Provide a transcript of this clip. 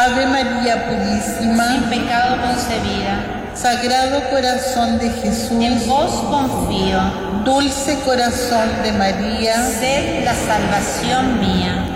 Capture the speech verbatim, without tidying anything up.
Ave María Purísima, sin pecado concebida. Sagrado Corazón de Jesús, En vos confío. Dulce Corazón de María, Sed la salvación mía.